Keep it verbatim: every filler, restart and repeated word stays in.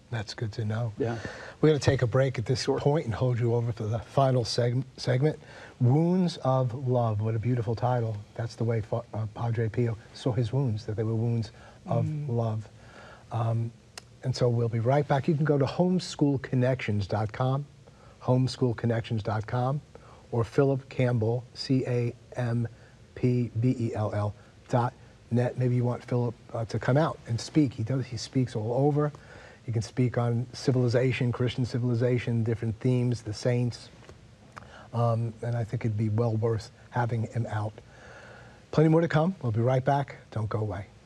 That's good to know. Yeah. We're going to take a break at this Sure. point and hold you over for the final seg segment. Wounds of Love. What a beautiful title. That's the way uh, Padre Pio saw his wounds, that they were wounds of Mm. love. Um, and so we'll be right back. You can go to homeschool connections dot com, homeschool connections dot com, or Philip Campbell, C A M P B E L L, dot net. Maybe you want Philip uh, to come out and speak. He does. He speaks all over. He can speak on civilization, Christian civilization, different themes, the saints. Um, and I think it'd be well worth having him out. Plenty more to come. We'll be right back. Don't go away.